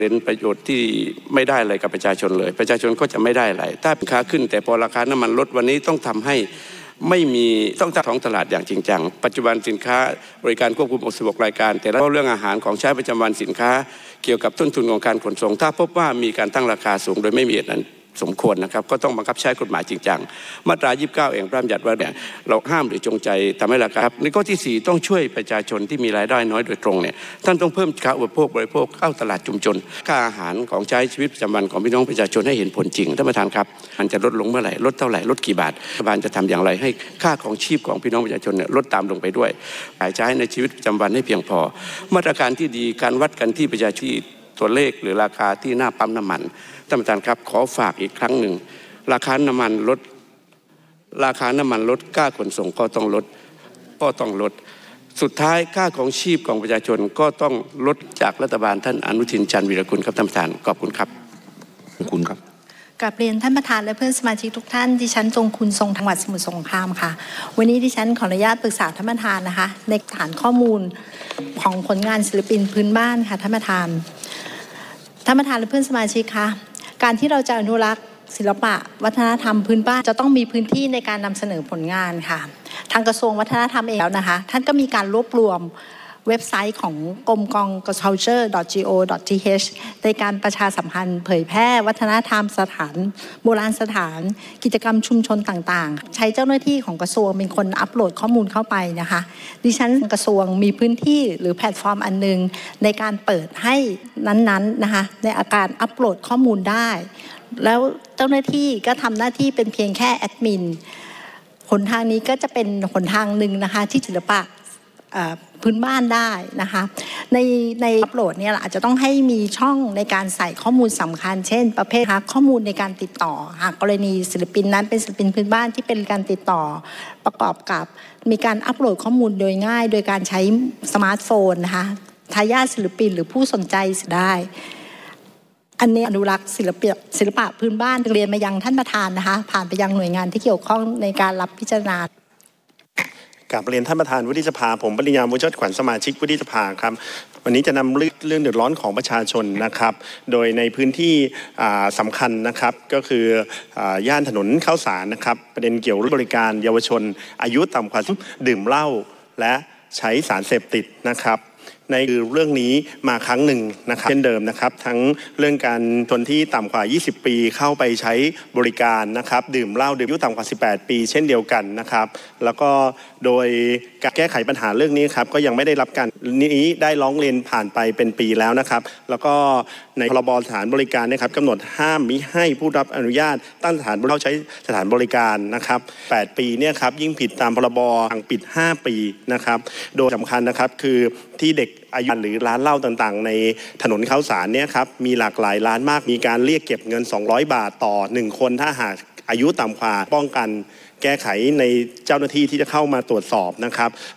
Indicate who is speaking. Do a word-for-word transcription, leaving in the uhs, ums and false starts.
Speaker 1: เป็นประโยชน์ที่ไม่ได้อะไรกับประชาชนเลยประชาชนก็จะไม่ได้อะไรถ้าสินค้าขึ้นแต่พอราคาน้ำมันลดวันนี้ต้องทำให้ไม่มีต้องตั้งท้องตลาดอย่างจริงจังปัจจุบันสินค้าบริการควบคุมสิบหกรายการแต่ละเรื่องอาหารของใช้ประจำวันสินค้าเกี่ยวกับต้นทุนของการขนส่งถ้าพบว่ามีการตั้งราคาสูงโดยไม่มีเหตุนั้นสมควรนะครับก็ต้องบังคับใช้กฎหมายจริงจังมาตรายี่สิบเก้าเองพระราชบัญญัติว่าเนี่ยเราห้ามหรือจงใจทำให้ราคาในข้อที่สี่ต้องช่วยประชาชนที่มีรายได้น้อยโดยตรงเนี่ยท่านต้องเพิ่มค่าอุปโภคบริโภคเข้าตลาดชุมชนค่าอาหารของใช้ชีวิตประจำวันของพี่น้องประชาชนให้เห็นผลจริงท่านประธานครับมันจะลดลงเมื่อไหร่ลดเท่าไหร่ลดกี่บาทรัฐบาลจะทำอย่างไรให้ค่าของชีพของพี่น้องประชาชนเนี่ยลดตามลงไปด้วยรายจ่ายในชีวิตประจำวันให้เพียงพอมาตรการที่ดีการวัดกันที่ประชาชนตัวเลขหรือราคาที่หน้าปั๊มน้ำมันท่านประธานครับขอฝากอีกครั้งหนึ่งราคาน้ำมันลดราคาน้ำมันลดค่าขนส่งก็ต้องลดก็ต้องลดสุดท้ายค่าของชีพของประชาชนก็ต้องลดจากรัฐบาลท่านอนุทินชาญวีรกุลครับท่านประธานขอบคุณครับ
Speaker 2: ขอบคุณครับ
Speaker 3: กราบเรียนท่านประธานและเพื่อนสมาชิกทุกท่านดิฉันจงคุณทรงจังหวัดสมุทรสงครามค่ะวันนี้ดิฉันขออนุญาตปรึกษาท่านประธานนะคะในฐานข้อมูลของผลงานศิลปินพื้นบ้านค่ะท่านประธานท่านประธานและเพื่อนสมาชิกคะการที่เราจะอนุรักษ์ศิลปะวัฒนธรรมพื้นบ้านจะต้องมีพื้นที่ในการนำเสนอผลงานค่ะทางกระทรวงวัฒนธรรมเองแล้วนะคะท่านก็มีการรวบรวมเว็บไซต์ของกรมกอง คัลเจอร์ ดอท จี โอ ดอท ที เอช ในการประชาสัมพันธ์เผยแพร่วัฒนธรรมสถานโบราณสถานกิจกรรมชุมชนต่างๆใช้เจ้าหน้าที่ของกระทรวงเป็นคนอัปโหลดข้อมูลเข้าไปนะคะดิฉันกระทรวงมีพื้นที่หรือแพลตฟอร์มอันนึงในการเปิดให้นั้นๆนะคะในอาการอัปโหลดข้อมูลได้แล้วเจ้าหน้าที่ก็ทำหน้าที่เป็นเพียงแค่แอดมินหนทางนี้ก็จะเป็นหนทางหนึ่งนะคะที่ศิลปะพื้นบ้านได้นะคะในในอัปโหลดเนี่ยอาจจะต้องให้มีช่องในการใส่ข้อมูลสำคัญเช่นประเภทข้อมูลในการติดต่อหากกรณีศิลปินนั้นเป็นศิลปินพื้นบ้านที่เป็นการติดต่อประกอบกับมีการอัปโหลดข้อมูลโดยง่ายโดยการใช้สมาร์ทโฟนนะคะทายาทศิลปินหรือผู้สนใจได้อันนี้อนุรักษ์ศิลปะศิลปะพื้นบ้านเรียนมายังท่านประธานนะคะผ่านไปยังหน่วยงานที่เกี่ยวข้องในการรับพิจารณาก
Speaker 2: ราบเรียนท่านประธานวุฒิสภาผมปริญญา มุชดขวัญสมาชิกวุฒิสภาครับวันนี้จะนำเรื่องเดือดร้อนของประชาชนนะครับโดยในพื้นที่สำคัญนะครับก็คือย่านถนนข้าวสารนะครับประเด็นเกี่ยวกับบริการเยาวชนอายุต่ำกว่าดื่มเหล้าและใช้สารเสพติดนะครับในเรื่องนี้มาครั้งหนึ่งนะครับเช่นเดิมนะครับทั้งเรื่องการชนที่ต่ำกว่ายี่สิบปีเข้าไปใช้บริการนะครับดื่มเหล้าดื่มอายุต่ำกว่าสิบแปดปีเช่นเดียวกันนะครับแล้วก็โดยการแก้ไขปัญหาเรื่องนี้ครับก็ยังไม่ได้รับการนี้ได้ร้องเรียนผ่านไปเป็นปีแล้วนะครับแล้วก็ในพรบสถานบริการนะครับกำหนดห้ามมิให้ผู้รับอนุญาตตั้งสถานบริการใช้สถานบริการนะครับแปดปีเนี่ยครับยิ่งผิดตามพรบสั่งปิดห้าปีนะครับโดยสำคัญนะครับคือที่เด็กอายุหรือร้านเหล้าต่างๆในถนนข้าวสารเนี่ยครับมีหลากหลายร้านมากมีการเรียกเก็บเงินสองร้อยบาทต่อหนึ่งคนถ้าหากอายุต่ำกว่าป้องกันแก้ไขในเจ้าหน้าที่ที่จะเข้ามาตรวจสอบนะครับ